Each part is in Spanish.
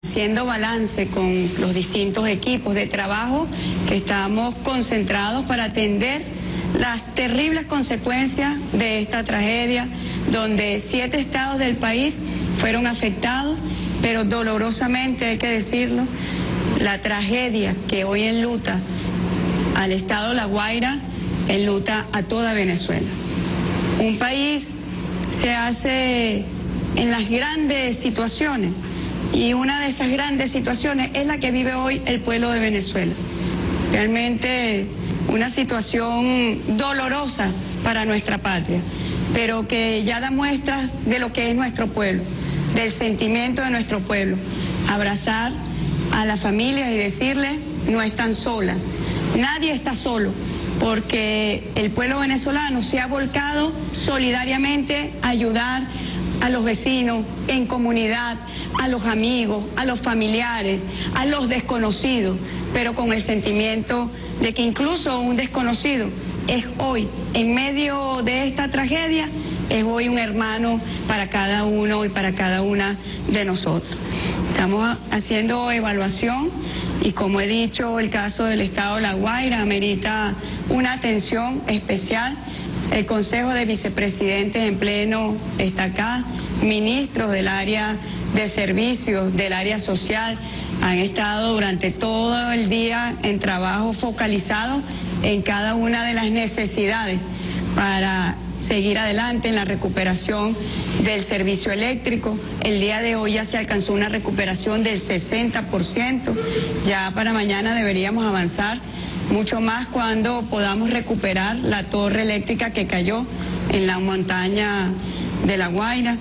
Haciendo balance con los distintos equipos de trabajo que estamos concentrados para atender las terribles consecuencias de esta tragedia, donde 7 estados del país fueron afectados, pero dolorosamente hay que decirlo, la tragedia que hoy enluta al estado La Guaira enluta a toda Venezuela. Un país se hace en las grandes situaciones, y una de esas grandes situaciones es la que vive hoy el pueblo de Venezuela. Realmente una situación dolorosa para nuestra patria, pero que ya da muestras de lo que es nuestro pueblo, del sentimiento de nuestro pueblo. Abrazar a las familias y decirles, no están solas, nadie está solo, porque el pueblo venezolano se ha volcado solidariamente a ayudar a los vecinos, en comunidad, a los amigos, a los familiares, a los desconocidos, pero con el sentimiento de que incluso un desconocido es hoy, en medio de esta tragedia, es hoy un hermano para cada uno y para cada una de nosotros. Estamos haciendo evaluación y, como he dicho, el caso del estado de La Guaira amerita una atención especial. El Consejo de Vicepresidentes en pleno está acá, ministros del área de servicios, del área social, han estado durante todo el día en trabajo focalizado en cada una de las necesidades para seguir adelante en la recuperación del servicio eléctrico. El día de hoy ya se alcanzó una recuperación del 60%, ya para mañana deberíamos avanzar mucho más cuando podamos recuperar la torre eléctrica que cayó en la montaña de La Guaira.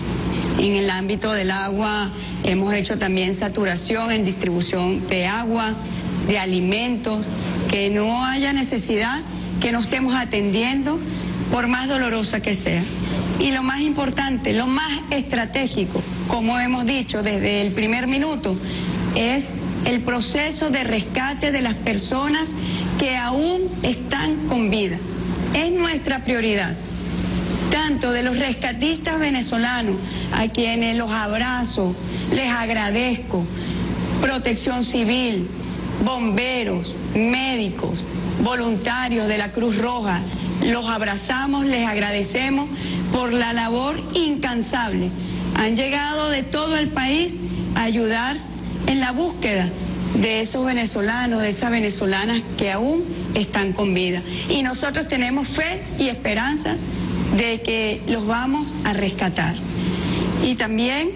En el ámbito del agua hemos hecho también saturación en distribución de agua, de alimentos, que no haya necesidad que no estemos atendiendo por más dolorosa que sea. Y lo más importante, lo más estratégico, como hemos dicho desde el primer minuto, es el proceso de rescate de las personas que aún están con vida. Es nuestra prioridad, tanto de los rescatistas venezolanos, a quienes los abrazo, les agradezco, Protección Civil, bomberos, médicos, voluntarios de la Cruz Roja, los abrazamos, les agradecemos por la labor incansable. Han llegado de todo el país a ayudar en la búsqueda de esos venezolanos, de esas venezolanas que aún están con vida. Y nosotros tenemos fe y esperanza de que los vamos a rescatar. Y también,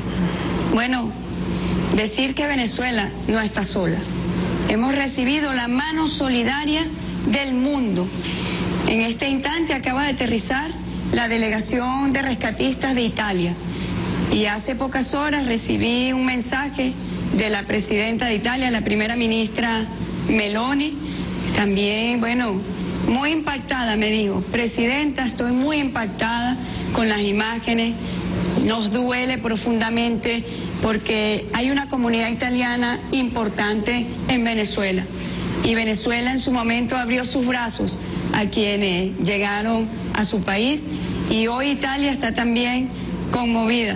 bueno, decir que Venezuela no está sola. Hemos recibido la mano solidaria del mundo. En este instante acaba de aterrizar la delegación de rescatistas de Italia. Y hace pocas horas recibí un mensaje de la presidenta de Italia, la primera ministra Meloni. También, bueno, muy impactada, me dijo, presidenta, estoy muy impactada con las imágenes, nos duele profundamente porque hay una comunidad italiana importante en Venezuela y Venezuela en su momento abrió sus brazos a quienes llegaron a su país y hoy Italia está también conmovida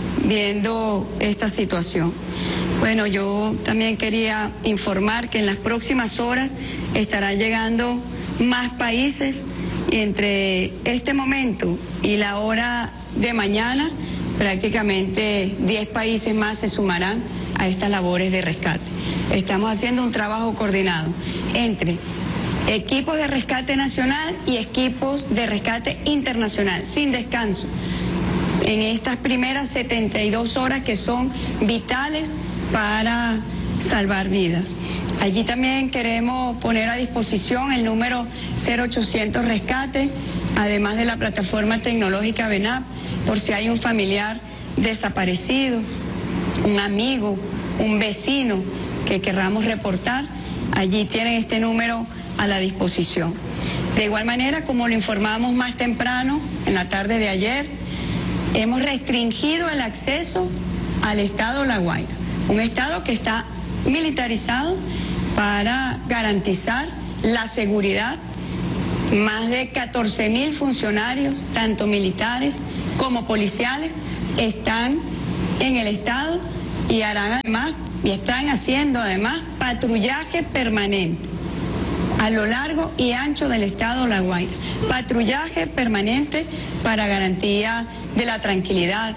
viendo esta situación. Bueno, yo también quería informar que en las próximas horas estarán llegando más países y entre este momento y la hora de mañana prácticamente 10 países más se sumarán a estas labores de rescate. Estamos haciendo un trabajo coordinado entre equipos de rescate nacional y equipos de rescate internacional, sin descanso, en estas primeras 72 horas que son vitales para salvar vidas. Allí también queremos poner a disposición el número 0800 Rescate, además de la plataforma tecnológica VENAP, por si hay un familiar desaparecido, un amigo, un vecino que querramos reportar, allí tienen este número a la disposición. De igual manera, como lo informamos más temprano, en la tarde de ayer, hemos restringido el acceso al estado La Guaira, un estado que está militarizado para garantizar la seguridad. Más de 14.000 funcionarios, tanto militares como policiales, están en el estado y harán además, y están haciendo además, patrullaje permanente a lo largo y ancho del estado de La Guaira. Patrullaje permanente para garantía de la tranquilidad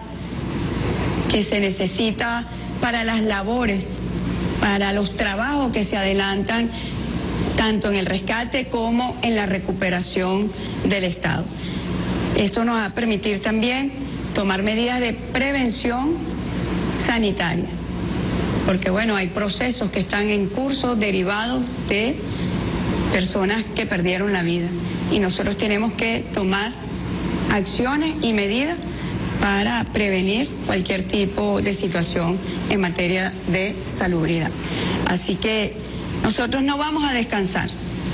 que se necesita para las labores, para los trabajos que se adelantan tanto en el rescate como en la recuperación del estado. Esto nos va a permitir también tomar medidas de prevención sanitaria, porque bueno, hay procesos que están en curso derivados de personas que perdieron la vida y nosotros tenemos que tomar acciones y medidas para prevenir cualquier tipo de situación en materia de salubridad. Así que nosotros no vamos a descansar.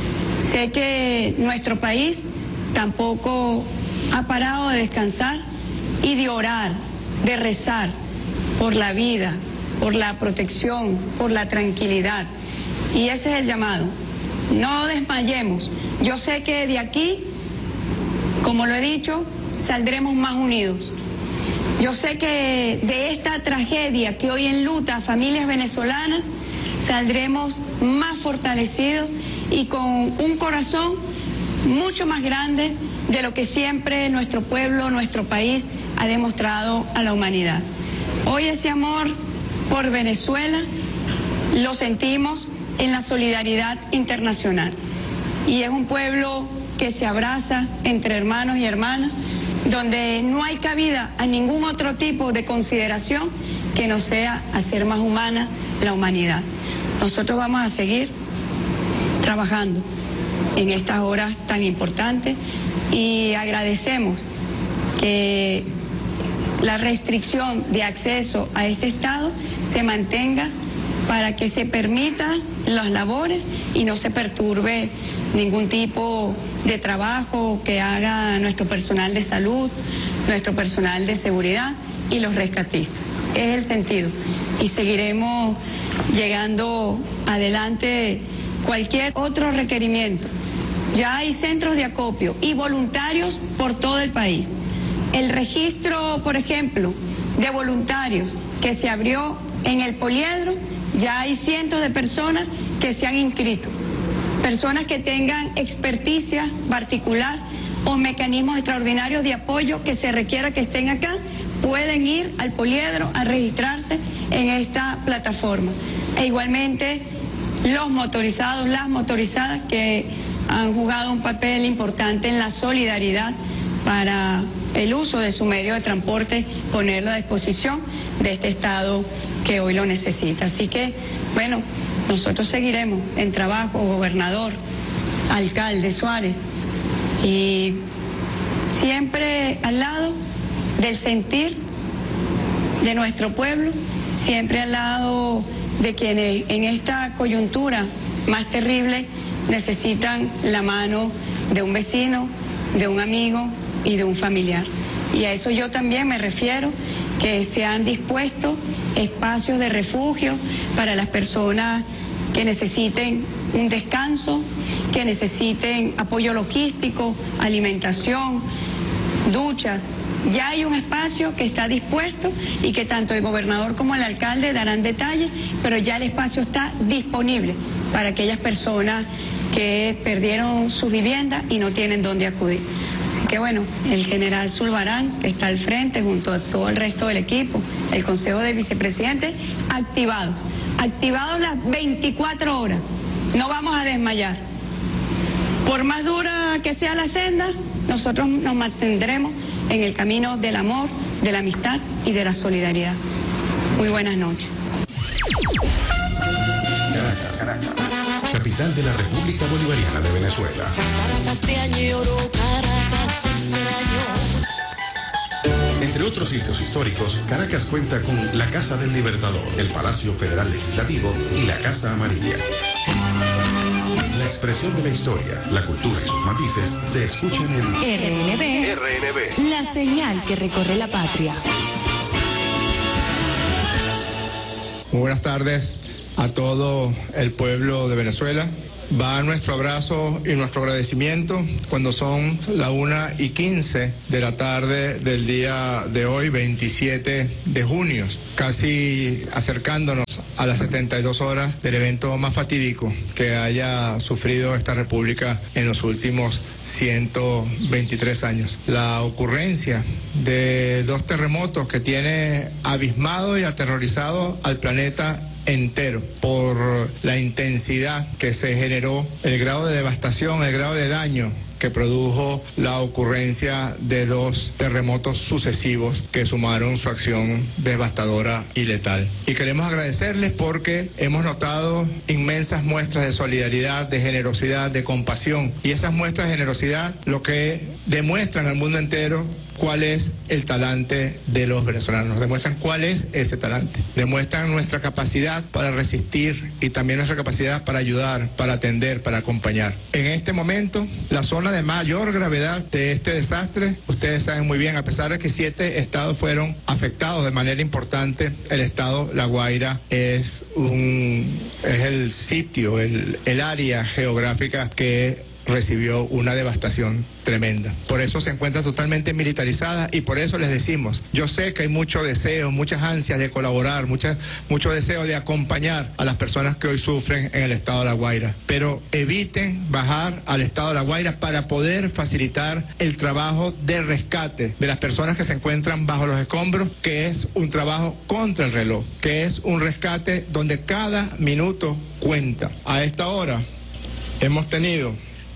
Sé que nuestro país tampoco ha parado de descansar y de orar, de rezar por la vida, por la protección, por la tranquilidad. Y ese es el llamado. No desmayemos. Yo sé que de aquí, como lo he dicho, saldremos más unidos. Yo sé que de esta tragedia que hoy enluta a familias venezolanas, saldremos más fortalecidos y con un corazón mucho más grande de lo que siempre nuestro pueblo, nuestro país ha demostrado a la humanidad. Hoy ese amor por Venezuela lo sentimos en la solidaridad internacional y es un pueblo que se abraza entre hermanos y hermanas, donde no hay cabida a ningún otro tipo de consideración que no sea hacer más humana la humanidad. Nosotros vamos a seguir trabajando en estas horas tan importantes y agradecemos que la restricción de acceso a este estado se mantenga para que se permitan las labores y no se perturbe ningún tipo de trabajo que haga nuestro personal de salud, nuestro personal de seguridad y los rescatistas. Es el sentido y seguiremos llegando adelante cualquier otro requerimiento. Ya hay centros de acopio y voluntarios por todo el país. El registro, por ejemplo, de voluntarios que se abrió en el Poliedro, ya hay cientos de personas que se han inscrito. Personas que tengan experticia particular o mecanismos extraordinarios de apoyo que se requiera que estén acá, pueden ir al Poliedro a registrarse en esta plataforma. E igualmente los motorizados, las motorizadas que han jugado un papel importante en la solidaridad para el uso de su medio de transporte, ponerlo a disposición de este estado que hoy lo necesita. Así que, bueno, nosotros seguiremos en trabajo, gobernador, alcalde Suárez, y siempre al lado del sentir de nuestro pueblo, siempre al lado de quienes en esta coyuntura más terrible necesitan la mano de un vecino, de un amigo y de un familiar. Y a eso yo también me refiero, que se han dispuesto espacios de refugio para las personas que necesiten un descanso, que necesiten apoyo logístico, alimentación, duchas. Ya hay un espacio que está dispuesto y que tanto el gobernador como el alcalde darán detalles, pero ya el espacio está disponible para aquellas personas que perdieron su vivienda y no tienen dónde acudir. Así que bueno, el general Zulbarán, que está al frente junto a todo el resto del equipo, el Consejo de Vicepresidentes, activados las 24 horas. No vamos a desmayar. Por más dura que sea la senda, nosotros nos mantendremos en el camino del amor, de la amistad y de la solidaridad. Muy buenas noches. Caracas, capital de la República Bolivariana de Venezuela. Entre otros sitios históricos, Caracas cuenta con la Casa del Libertador, el Palacio Federal Legislativo y la Casa Amarilla. La expresión de la historia, la cultura y sus matices se escuchan en RNB, la señal que recorre la patria. Muy buenas tardes a todo el pueblo de Venezuela. va nuestro abrazo y nuestro agradecimiento cuando son las 1:15 de la tarde del día de hoy, 27 de junio, casi acercándonos a las 72 horas del evento más fatídico que haya sufrido esta república en los últimos 123 años. La ocurrencia de 2 terremotos que tiene abismado y aterrorizado al planeta entero por la intensidad que se generó, el grado de devastación, el grado de daño que produjo la ocurrencia de 2 terremotos sucesivos que sumaron su acción devastadora y letal. Y queremos agradecerles porque hemos notado inmensas muestras de solidaridad, de generosidad, de compasión, y esas muestras de generosidad lo que demuestran al mundo entero cuál es el talante de los venezolanos, demuestran cuál es ese talante, demuestran nuestra capacidad para resistir y también nuestra capacidad para ayudar, para atender, para acompañar. En este momento, la zona de mayor gravedad de este desastre, ustedes saben muy bien, a pesar de que 7 estados fueron afectados de manera importante, el estado La Guaira es el sitio, el área geográfica que recibió una devastación tremenda. Por eso se encuentra totalmente militarizada y por eso les decimos, yo sé que hay mucho deseo, muchas ansias de colaborar, mucho deseo de acompañar a las personas que hoy sufren en el estado de La Guaira, pero eviten bajar al estado de La Guaira para poder facilitar el trabajo de rescate de las personas que se encuentran bajo los escombros, que es un trabajo contra el reloj, que es un rescate donde cada minuto cuenta. A esta hora hemos tenido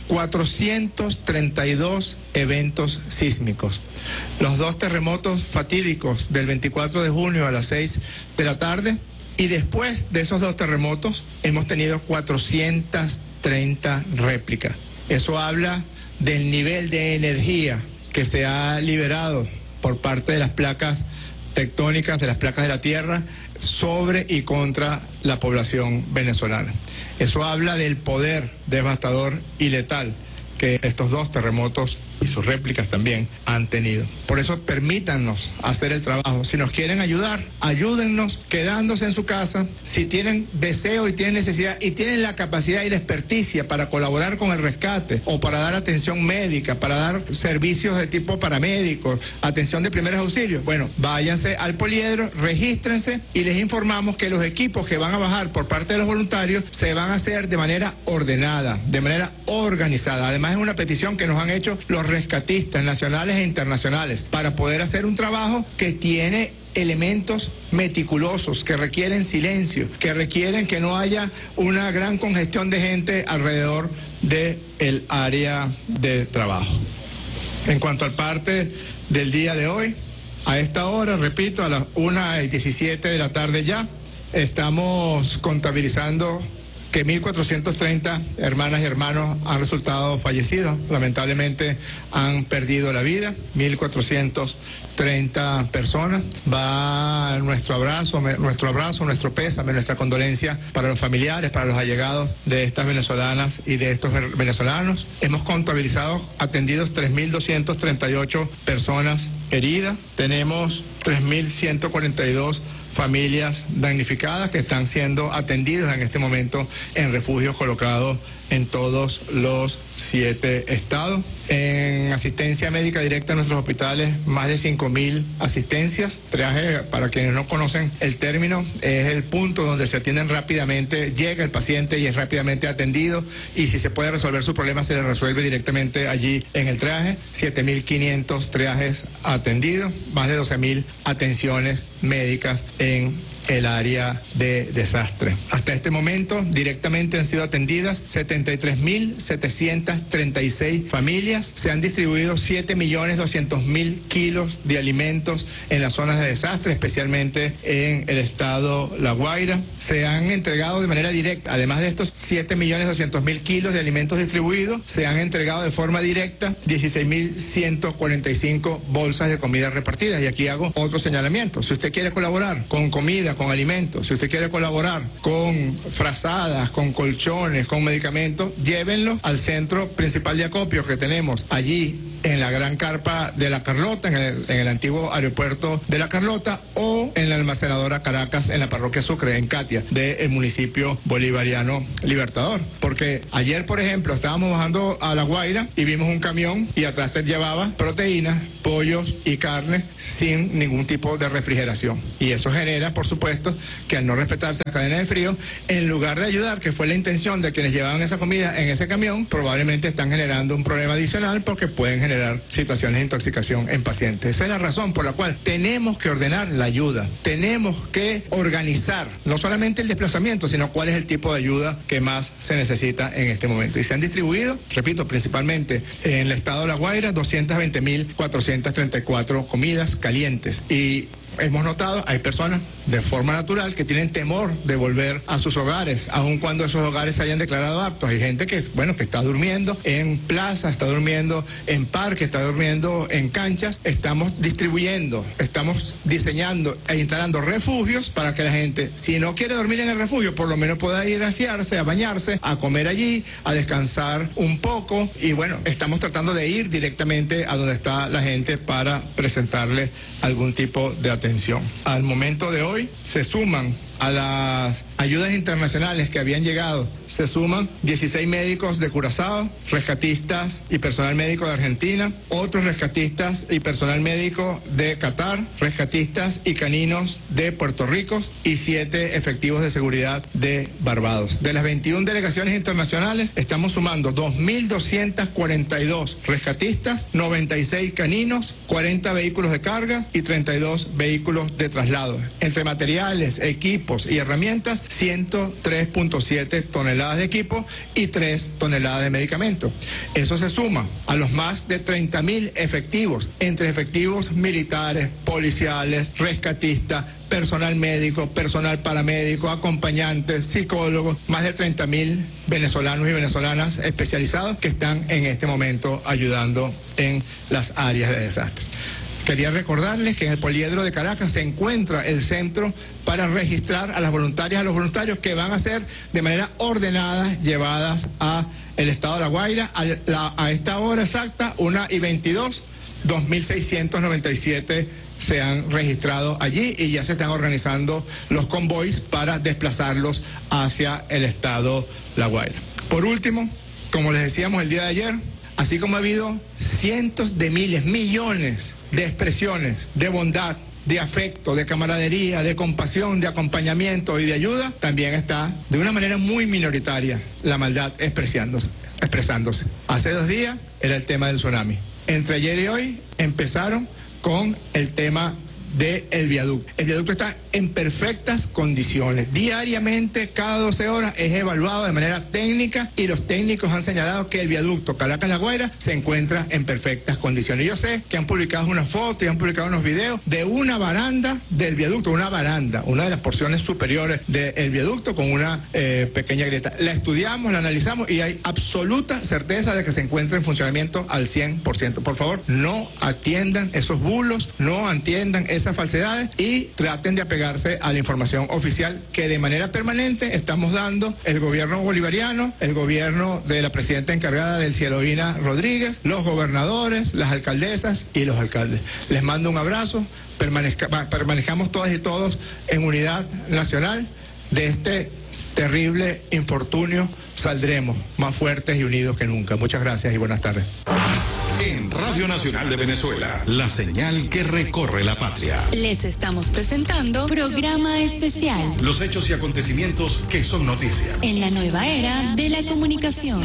432 eventos sísmicos. Los 2 terremotos fatídicos del 24 de junio a las 6 de la tarde, y después de esos 2 terremotos hemos tenido 430 réplicas. Eso habla del nivel de energía que se ha liberado por parte de las placas tectónicas, de las placas de la Tierra, sobre y contra la población venezolana. Eso habla del poder devastador y letal que estos 2 terremotos y sus réplicas también han tenido. Por eso permítanos hacer el trabajo. Si nos quieren ayudar, ayúdennos quedándose en su casa. Si tienen deseo y tienen necesidad y tienen la capacidad y la experticia para colaborar con el rescate o para dar atención médica, para dar servicios de tipo paramédicos, atención de primeros auxilios, bueno, váyanse al poliedro, regístrense y les informamos que los equipos que van a bajar por parte de los voluntarios se van a hacer de manera ordenada, de manera organizada. Además, es una petición que nos han hecho los rescatistas nacionales e internacionales para poder hacer un trabajo que tiene elementos meticulosos, que requieren silencio, que requieren que no haya una gran congestión de gente alrededor del área de trabajo. En cuanto al parte del día de hoy, a esta hora, repito, a las 1:17 de la tarde ya, estamos contabilizando que 1.430 hermanas y hermanos han resultado fallecidos, lamentablemente han perdido la vida, 1.430 personas. Va nuestro abrazo, nuestro pésame, nuestra condolencia para los familiares, para los allegados de estas venezolanas y de estos venezolanos. Hemos contabilizado atendidos 3.238 personas heridas, tenemos 3.142 familias damnificadas que están siendo atendidas en este momento en refugios colocados en todos los 7 estados. En asistencia médica directa en nuestros hospitales, más de 5.000 asistencias. Triaje, para quienes no conocen el término, es el punto donde se atienden rápidamente, llega el paciente y es rápidamente atendido, y si se puede resolver su problema se le resuelve directamente allí en el triaje. 7.500 triajes atendidos, más de 12.000 atenciones médicas en el área de desastre. Hasta este momento directamente han sido atendidas 73.736 familias. Se han distribuido 7.200.000 kilos de alimentos en las zonas de desastre, especialmente en el estado La Guaira. Se han entregado de manera directa, además de estos 7.200.000 kilos de alimentos distribuidos, se han entregado de forma directa 16.145 bolsas de comida repartidas. Y aquí hago otro señalamiento. Si usted quiere colaborar con comida, con alimentos, si usted quiere colaborar con frazadas, con colchones, con medicamentos, llévenlo al centro principal de acopio que tenemos allí en la Gran Carpa de La Carlota, en el antiguo aeropuerto de La Carlota, o en la almacenadora Caracas, en la parroquia Sucre, en Catia, del municipio bolivariano Libertador. Porque ayer, por ejemplo, estábamos bajando a La Guaira y vimos un camión y atrás llevaba proteínas, pollos y carne sin ningún tipo de refrigeración. Y eso genera, por supuesto, que al no respetarse la cadena de frío, en lugar de ayudar, que fue la intención de quienes llevaban esa comida en ese camión, probablemente están generando un problema adicional porque pueden generar situaciones de intoxicación en pacientes. Esa es la razón por la cual tenemos que ordenar la ayuda, tenemos que organizar no solamente el desplazamiento, sino cuál es el tipo de ayuda que más se necesita en este momento. Y se han distribuido, repito, principalmente en el estado de La Guaira, 220.434 comidas calientes. Y hemos notado, hay personas de forma natural que tienen temor de volver a sus hogares, aun cuando esos hogares se hayan declarado aptos. Hay gente que, bueno, que está durmiendo en plazas, está durmiendo en parques, está durmiendo en canchas. Estamos distribuyendo, estamos diseñando e instalando refugios para que la gente, si no quiere dormir en el refugio, por lo menos pueda ir a asearse, a bañarse, a comer allí, a descansar un poco. Y bueno, estamos tratando de ir directamente a donde está la gente para presentarle algún tipo de atención. Al momento de hoy se suman a las ayudas internacionales que habían llegado, se suman 16 médicos de Curazao, rescatistas y personal médico de Argentina, otros rescatistas y personal médico de Qatar, rescatistas y caninos de Puerto Rico y 7 efectivos de seguridad de Barbados. De las 21 delegaciones internacionales estamos sumando 2.242 rescatistas, 96 caninos, 40 vehículos de carga y 32 vehículos de traslado. Entre materiales, equipos y herramientas, 103.7 toneladas de equipo y 3 toneladas de medicamentos. Eso se suma a los más de 30.000 efectivos, entre efectivos militares, policiales, rescatistas, personal médico, personal paramédico, acompañantes, psicólogos, más de 30.000 venezolanos y venezolanas especializados que están en este momento ayudando en las áreas de desastre. Quería recordarles que en el Poliedro de Caracas se encuentra el centro para registrar a las voluntarias y a los voluntarios que van a ser de manera ordenada llevadas a el estado de La Guaira a esta hora exacta, 1:22, 2.697 se han registrado allí y ya se están organizando los convoys para desplazarlos hacia el estado La Guaira. Por último, como les decíamos el día de ayer, así como ha habido cientos de miles, millones de expresiones de bondad, de afecto, de camaradería, de compasión, de acompañamiento y de ayuda, también está de una manera muy minoritaria la maldad expresándose. Hace 2 días era el tema del tsunami. Entre ayer y hoy empezaron con el tema del viaducto. El viaducto está en perfectas condiciones. Diariamente, cada 12 horas, es evaluado de manera técnica y los técnicos han señalado que el viaducto Caracas-La Guaira se encuentra en perfectas condiciones. Yo sé que han publicado unas fotos y han publicado unos videos de una baranda del viaducto, una de las porciones superiores del viaducto con una pequeña grieta. La estudiamos, la analizamos y hay absoluta certeza de que se encuentra en funcionamiento al 100%. Por favor, no atiendan esos bulos, no atiendan esas falsedades y traten de apegarse a la información oficial que de manera permanente estamos dando el gobierno bolivariano, el gobierno de la presidenta encargada del Cielovina Rodríguez, los gobernadores, las alcaldesas y los alcaldes. Les mando un abrazo, permanezcamos todas y todos en unidad nacional. De este terrible infortunio saldremos más fuertes y unidos que nunca. Muchas gracias y buenas tardes. En Radio Nacional de Venezuela, la señal que recorre la patria. Les estamos presentando programa especial. Los hechos y acontecimientos que son noticia. En la nueva era de la comunicación.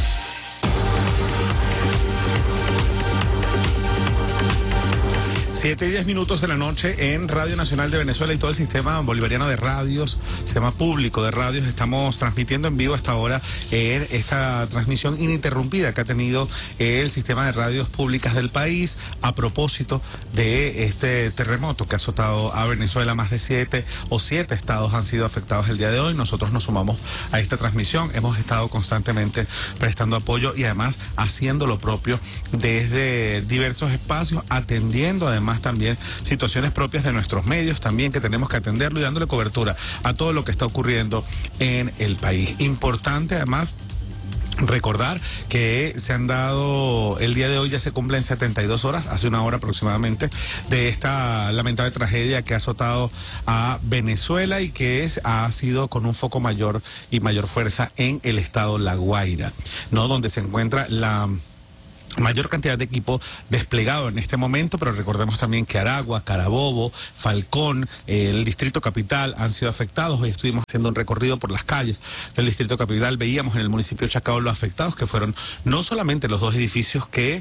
7:10 de la noche en Radio Nacional de Venezuela y todo el sistema bolivariano de radios, sistema público de radios. Estamos transmitiendo en vivo hasta ahora esta transmisión ininterrumpida que ha tenido el sistema de radios públicas del país a propósito de este terremoto que ha azotado a Venezuela. Más de 7 estados han sido afectados el día de hoy. Nosotros nos sumamos a esta transmisión. Hemos estado constantemente prestando apoyo y además haciendo lo propio desde diversos espacios, atendiendo además también situaciones propias de nuestros medios también que tenemos que atenderlo y dándole cobertura a todo lo que está ocurriendo en el país. Importante además Recordar que se han dado, el día de hoy ya se cumplen 72 horas, hace una hora aproximadamente, de esta lamentable tragedia que ha azotado a Venezuela y que ha sido con un foco mayor y mayor fuerza en el estado La Guaira, ¿no? Donde se encuentra la mayor cantidad de equipo desplegado en este momento, pero recordemos también que Aragua, Carabobo, Falcón, el Distrito Capital han sido afectados. Hoy estuvimos haciendo un recorrido por las calles del Distrito Capital, veíamos en el municipio de Chacao los afectados, que fueron no solamente los dos edificios que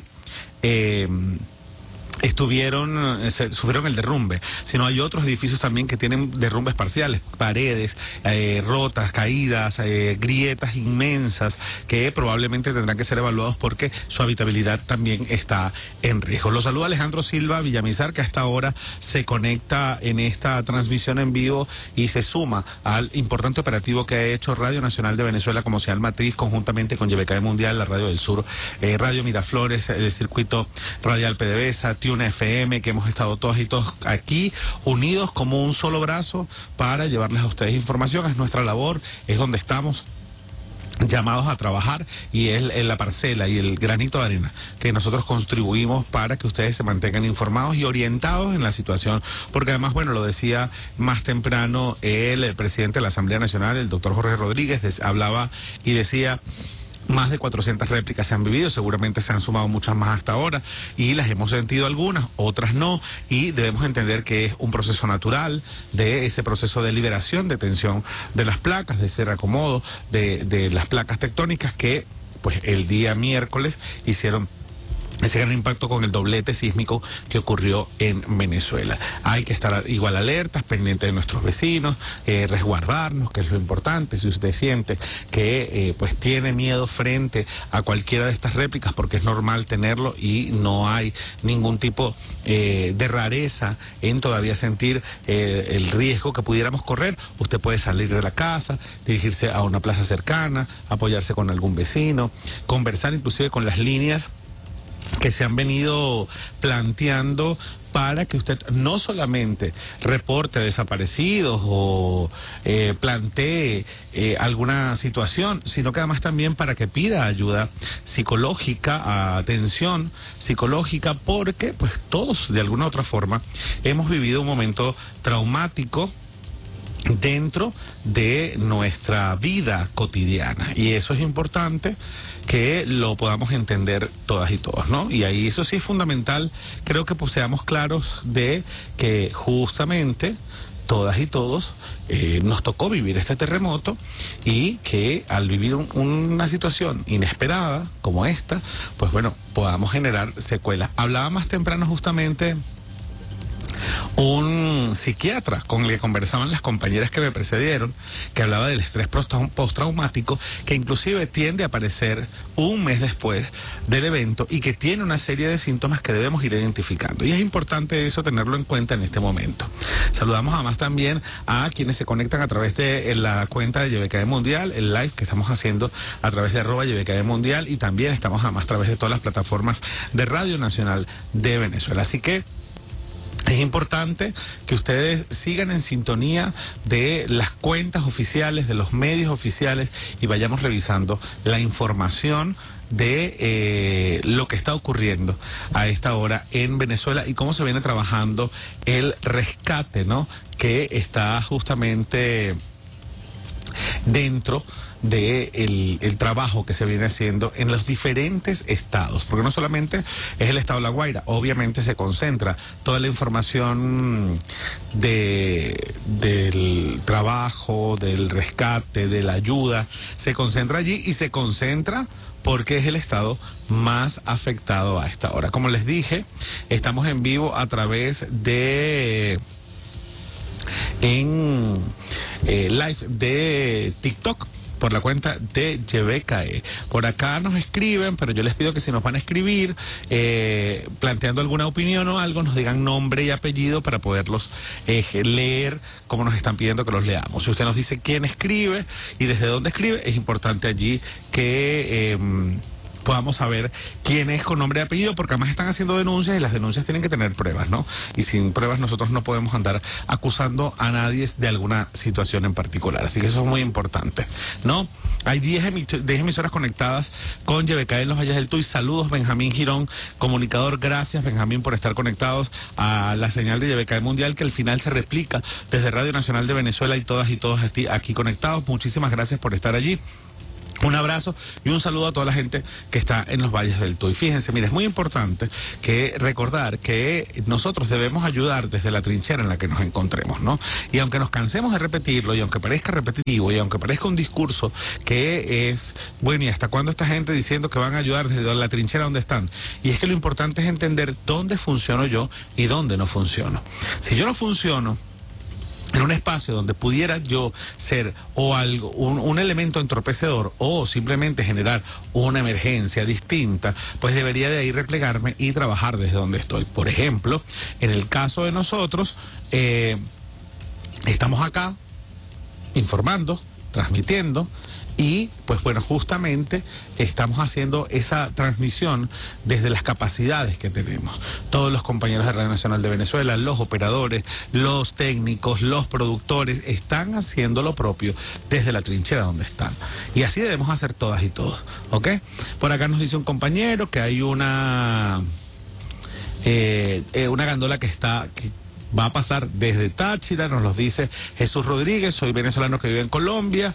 sufrieron el derrumbe, sino hay otros edificios también que tienen derrumbes parciales, paredes rotas, caídas, grietas inmensas que probablemente tendrán que ser evaluados porque su habitabilidad también está en riesgo. Los saluda Alejandro Silva Villamizar, que hasta ahora se conecta en esta transmisión en vivo y se suma al importante operativo que ha hecho Radio Nacional de Venezuela como señal matriz conjuntamente con YBKE Mundial, la Radio del Sur, Radio Miraflores, el circuito radial PDVSA, Tune FM, que hemos estado todas y todos aquí unidos como un solo brazo para llevarles a ustedes información. Es nuestra labor, es donde estamos llamados a trabajar y es la parcela y el granito de arena que nosotros contribuimos para que ustedes se mantengan informados y orientados en la situación, porque además, bueno, lo decía más temprano el presidente de la Asamblea Nacional, el doctor Jorge Rodríguez, hablaba y decía: más de 400 réplicas se han vivido, seguramente se han sumado muchas más hasta ahora y las hemos sentido algunas, otras no, y debemos entender que es un proceso natural de ese proceso de liberación, de tensión de las placas, de ese reacomodo de las placas tectónicas que pues el día miércoles hicieron ese gran impacto con el doblete sísmico que ocurrió en Venezuela. Hay que estar igual alertas, pendientes de nuestros vecinos, resguardarnos, que es lo importante. Si usted siente que pues tiene miedo frente a cualquiera de estas réplicas, porque es normal tenerlo y no hay ningún tipo de rareza en todavía sentir el riesgo que pudiéramos correr, usted puede salir de la casa, dirigirse a una plaza cercana, apoyarse con algún vecino, conversar inclusive con las líneas que se han venido planteando para que usted no solamente reporte desaparecidos o plantee alguna situación, sino que además también para que pida ayuda psicológica, atención psicológica, porque pues todos de alguna u otra forma hemos vivido un momento traumático dentro de nuestra vida cotidiana, y eso es importante que lo podamos entender todas y todos, ¿no? Y ahí eso sí es fundamental, creo que pues seamos claros de que justamente todas y todos nos tocó vivir este terremoto y que al vivir una situación inesperada como esta, pues bueno, podamos generar secuelas. Hablaba más temprano justamente un psiquiatra con el que conversaban las compañeras que me precedieron, que hablaba del estrés postraumático, que inclusive tiende a aparecer un mes después del evento y que tiene una serie de síntomas que debemos ir identificando, y es importante eso tenerlo en cuenta en este momento. Saludamos además también a quienes se conectan a través de la cuenta de YBKE Mundial, el live que estamos haciendo a través de @YBKE Mundial, y también estamos además a través de todas las plataformas de Radio Nacional de Venezuela, así que es importante que ustedes sigan en sintonía de las cuentas oficiales, de los medios oficiales, y vayamos revisando la información de lo que está ocurriendo a esta hora en Venezuela y cómo se viene trabajando el rescate, ¿no?, que está justamente dentro de el trabajo que se viene haciendo en los diferentes estados, porque no solamente es el estado de La Guaira, obviamente se concentra toda la información del trabajo, del rescate, de la ayuda, se concentra allí, y se concentra porque es el estado más afectado a esta hora. Como les dije, estamos en vivo a través de live de TikTok por la cuenta de YBKE. Por acá nos escriben, pero yo les pido que si nos van a escribir planteando alguna opinión o algo, nos digan nombre y apellido para poderlos leer como nos están pidiendo que los leamos. Si usted nos dice quién escribe y desde dónde escribe, es importante allí que podamos saber quién es con nombre y apellido, porque además están haciendo denuncias y las denuncias tienen que tener pruebas, ¿no? Y sin pruebas nosotros no podemos andar acusando a nadie de alguna situación en particular. Así que eso es muy importante, ¿no? Hay 10 emisoras conectadas con YBK en los Valles del Tuy. Saludos, Benjamín Girón, comunicador. Gracias, Benjamín, por estar conectados a la señal de YBK Mundial, que al final se replica desde Radio Nacional de Venezuela y todas y todos aquí conectados. Muchísimas gracias por estar allí. Un abrazo y un saludo a toda la gente que está en los Valles del Tuy. Fíjense, mire, es muy importante que recordar que nosotros debemos ayudar desde la trinchera en la que nos encontremos, ¿no? Y aunque nos cansemos de repetirlo, y aunque parezca repetitivo, y aunque parezca un discurso que es, bueno, ¿y hasta cuándo esta gente diciendo que van a ayudar desde la trinchera donde están? Y es que lo importante es entender dónde funciono yo y dónde no funciono. Si yo no funciono en un espacio donde pudiera yo ser o algo, un elemento entorpecedor o simplemente generar una emergencia distinta, pues debería de ahí replegarme y trabajar desde donde estoy. Por ejemplo, en el caso de nosotros, estamos acá informando, transmitiendo, y pues bueno, justamente estamos haciendo esa transmisión desde las capacidades que tenemos. Todos los compañeros de Radio Nacional de Venezuela, los operadores, los técnicos, los productores, están haciendo lo propio desde la trinchera donde están. Y así debemos hacer todas y todos, ¿ok? Por acá nos dice un compañero que hay una gandola que va a pasar desde Táchira, nos lo dice Jesús Rodríguez. Soy venezolano que vive en Colombia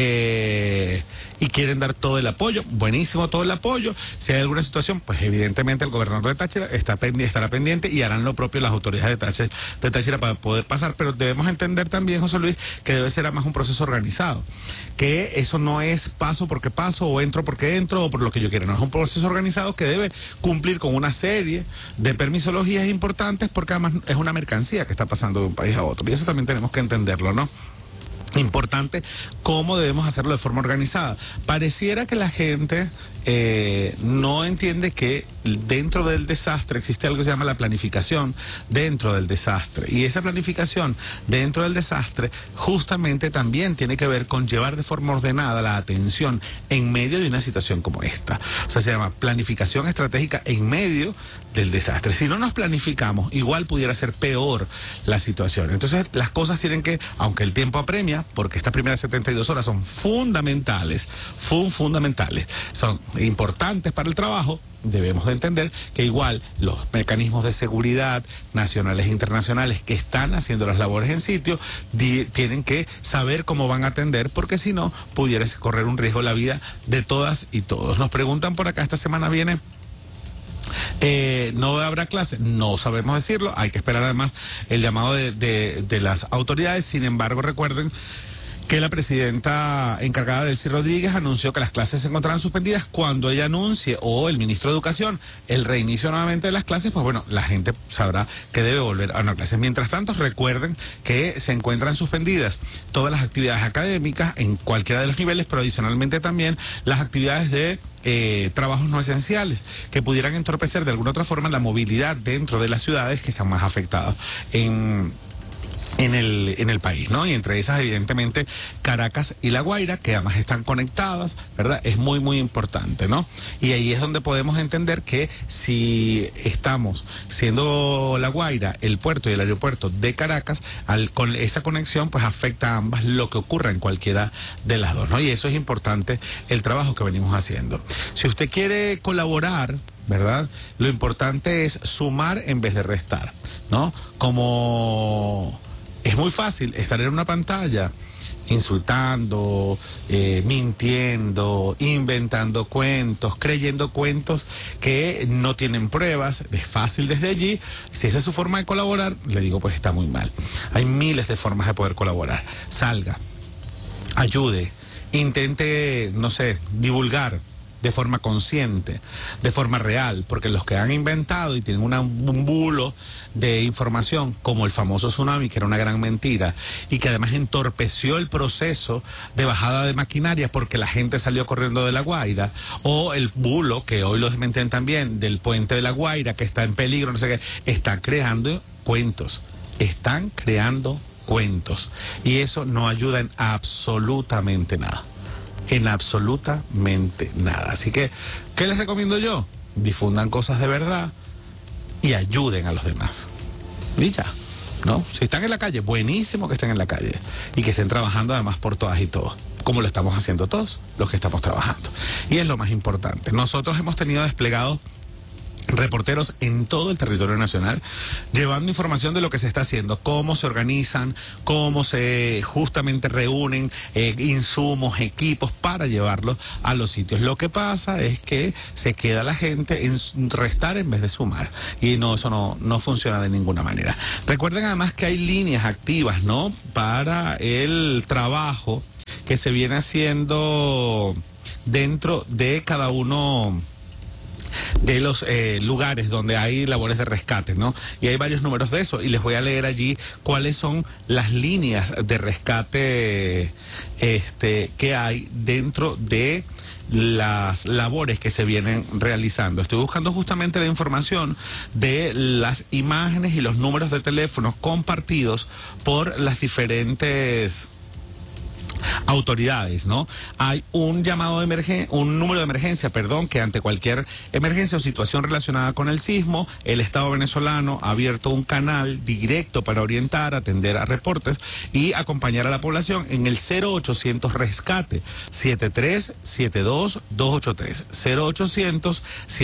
y quieren dar todo el apoyo. Buenísimo, todo el apoyo. Si hay alguna situación, pues evidentemente el gobernador de Táchira estará pendiente y harán lo propio las autoridades de Táchira para poder pasar. Pero debemos entender también, José Luis, que debe ser además un proceso organizado, que eso no es paso porque paso o entro porque entro o por lo que yo quiera. No, es un proceso organizado que debe cumplir con una serie de permisologías importantes, porque además es una mercancía que está pasando de un país a otro, y eso también tenemos que entenderlo, ¿no? Importante cómo debemos hacerlo de forma organizada. Pareciera que la gente no entiende que dentro del desastre existe algo que se llama la planificación dentro del desastre, y esa planificación dentro del desastre justamente también tiene que ver con llevar de forma ordenada la atención en medio de una situación como esta. O sea, se llama planificación estratégica en medio del desastre. Si no nos planificamos, igual pudiera ser peor la situación. Entonces las cosas tienen que, aunque el tiempo apremia, porque estas primeras 72 horas son fundamentales, son importantes para el trabajo, debemos de entender que igual los mecanismos de seguridad nacionales e internacionales que están haciendo las labores en sitio tienen que saber cómo van a atender, porque si no, pudiera correr un riesgo la vida de todas y todos. Nos preguntan por acá, esta semana viene... ¿no habrá clase? No sabemos decirlo, hay que esperar además el llamado de las autoridades. Sin embargo, recuerden que la presidenta encargada, Delcy Rodríguez, anunció que las clases se encontrarán suspendidas. Cuando ella anuncie, o el ministro de Educación, el reinicio nuevamente de las clases, pues bueno, la gente sabrá que debe volver a una clase. Mientras tanto, recuerden que se encuentran suspendidas todas las actividades académicas en cualquiera de los niveles, pero adicionalmente también las actividades de trabajos no esenciales que pudieran entorpecer de alguna otra forma la movilidad dentro de las ciudades que están más afectadas en el país, ¿no? Y entre esas, evidentemente, Caracas y La Guaira, que además están conectadas, ¿verdad? Es muy, muy importante, ¿no? Y ahí es donde podemos entender que si estamos siendo La Guaira el puerto y el aeropuerto de Caracas, con esa conexión, pues afecta a ambas lo que ocurra en cualquiera de las dos, ¿no? Y eso es importante, el trabajo que venimos haciendo. Si usted quiere colaborar, ¿verdad? Lo importante es sumar en vez de restar, ¿no? Como es muy fácil estar en una pantalla insultando, mintiendo, inventando cuentos, creyendo cuentos que no tienen pruebas. Es fácil desde allí. Si esa es su forma de colaborar, le digo, pues está muy mal. Hay miles de formas de poder colaborar. Salga, ayude, intente, no sé, divulgar de forma consciente, de forma real, porque los que han inventado y tienen un bulo de información, como el famoso tsunami, que era una gran mentira, y que además entorpeció el proceso de bajada de maquinaria porque la gente salió corriendo de La Guaira, o el bulo, que hoy lo desmenten también, del puente de La Guaira, que está en peligro, no sé qué, están creando cuentos, y eso no ayuda en absolutamente nada. en absolutamente nada. Así que, ¿qué les recomiendo yo? Difundan cosas de verdad y ayuden a los demás. Y ya, ¿no? Si están en la calle, buenísimo que estén en la calle y que estén trabajando además por todas y todos, como lo estamos haciendo todos los que estamos trabajando. Y es lo más importante. Nosotros hemos tenido desplegados reporteros en todo el territorio nacional llevando información de lo que se está haciendo, cómo se organizan, cómo se justamente reúnen insumos, equipos para llevarlos a los sitios. Lo que pasa es que se queda la gente en restar en vez de sumar y no, eso no funciona de ninguna manera. Recuerden además que hay líneas activas, ¿no?, para el trabajo que se viene haciendo dentro de cada uno de los lugares donde hay labores de rescate, ¿no? Y hay varios números de eso, y les voy a leer allí cuáles son las líneas de rescate que hay dentro de las labores que se vienen realizando. Estoy buscando justamente la información de las imágenes y los números de teléfonos compartidos por las diferentes autoridades, ¿no? Hay un llamado de emergencia, un número de emergencia, que ante cualquier emergencia o situación relacionada con el sismo, el Estado venezolano ha abierto un canal directo para orientar, atender a reportes y acompañar a la población en el 0800 Rescate 7372 283, 0800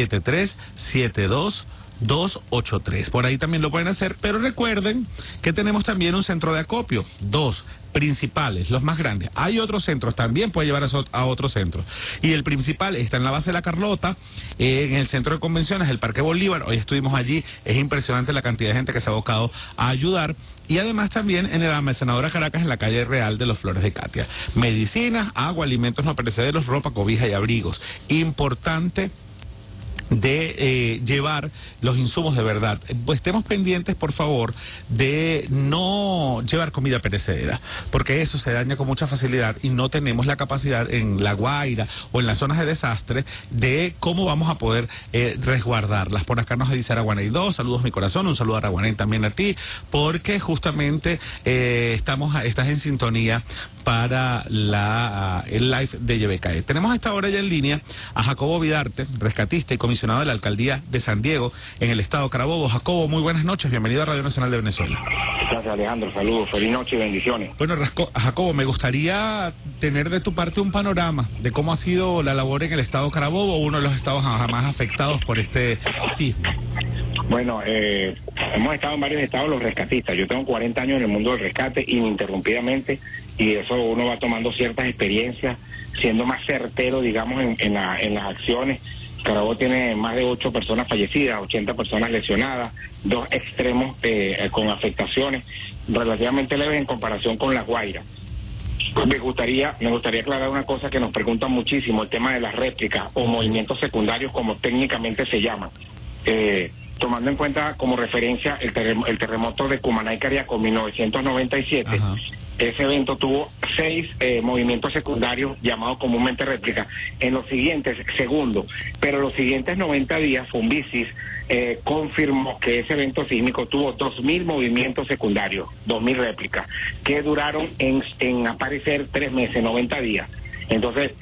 7372 283. Por ahí también lo pueden hacer, pero recuerden que tenemos también un centro de acopio, 2 principales, los más grandes. Hay otros centros, también puede llevar a otros centros. Y el principal está en la base de La Carlota, en el centro de convenciones del Parque Bolívar. Hoy estuvimos allí, es impresionante la cantidad de gente que se ha abocado a ayudar. Y además también en el Almacenadora Caracas, en la calle Real de los Flores de Catia. Medicinas, agua, alimentos no perecederos, ropa, cobija y abrigos. Importante de llevar los insumos de verdad. Pues estemos pendientes, por favor, de no llevar comida perecedera, porque eso se daña con mucha facilidad y no tenemos la capacidad en La Guaira o en las zonas de desastre de cómo vamos a poder resguardarlas. Por acá nos dice Araguaney 2, saludos mi corazón, un saludo a Araguaney también a ti, porque justamente estás en sintonía para el live de YBKE. Tenemos a esta hora ya en línea a Jacobo Vidarte, rescatista y comisionado de la Alcaldía de San Diego en el estado Carabobo. Jacobo, muy buenas noches, bienvenido a Radio Nacional de Venezuela. Gracias, Alejandro, saludos, feliz noche y bendiciones. Bueno, Jacobo, me gustaría tener de tu parte un panorama de cómo ha sido la labor en el estado Carabobo, uno de los estados más afectados por este sismo. Bueno, hemos estado en varios estados los rescatistas. Yo tengo 40 años en el mundo del rescate ininterrumpidamente, y eso uno va tomando ciertas experiencias, siendo más certero, digamos, en las acciones. Carabobo tiene más de 8 personas fallecidas, 80 personas lesionadas, 2 extremos con afectaciones relativamente leves en comparación con La Guaira. Me gustaría aclarar una cosa que nos preguntan muchísimo, el tema de las réplicas o movimientos secundarios, como técnicamente se llaman. Tomando en cuenta como referencia el terremoto de Cumaná y Cariaco en 1997, Ajá. Ese evento tuvo 6 movimientos secundarios llamados comúnmente réplicas. En los siguientes, pero los siguientes 90 días, Fumbisis confirmó que ese evento sísmico tuvo 2.000 movimientos secundarios, 2.000 réplicas, que duraron en aparecer 3 meses, 90 días. Entonces,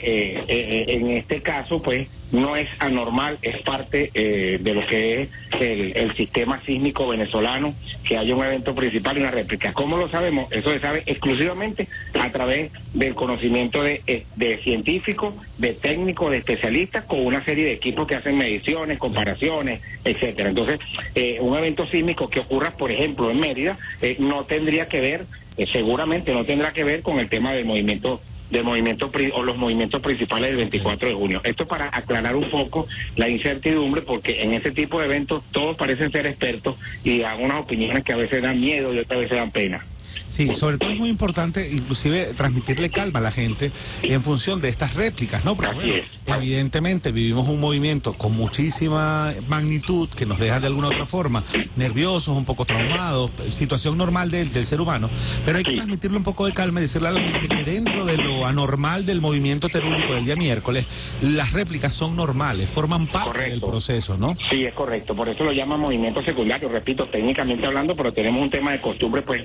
en este caso, pues, no es anormal, es parte de lo que es el sistema sísmico venezolano, que haya un evento principal y una réplica. ¿Cómo lo sabemos? Eso se sabe exclusivamente a través del conocimiento de científicos, de técnicos, de especialistas, con una serie de equipos que hacen mediciones, comparaciones, etcétera. Entonces, un evento sísmico que ocurra, por ejemplo, en Mérida, no tendría que ver, seguramente no tendrá que ver con el tema del movimiento o los movimientos principales del 24 de junio. Esto para aclarar un poco la incertidumbre, porque en ese tipo de eventos todos parecen ser expertos y dan unas opiniones que a veces dan miedo y otras veces dan pena. Sí, sobre todo es muy importante inclusive transmitirle calma a la gente en función de estas réplicas, ¿no? Porque bueno, evidentemente vivimos un movimiento con muchísima magnitud que nos deja de alguna otra forma nerviosos, un poco traumados, situación normal del ser humano, pero hay que transmitirle un poco de calma y decirle a la gente que dentro de lo anormal del movimiento telúrico del día miércoles, las réplicas son normales, forman parte del proceso, ¿no? Sí, es correcto, por eso lo llaman movimiento secundario, repito, técnicamente hablando, pero tenemos un tema de costumbre pues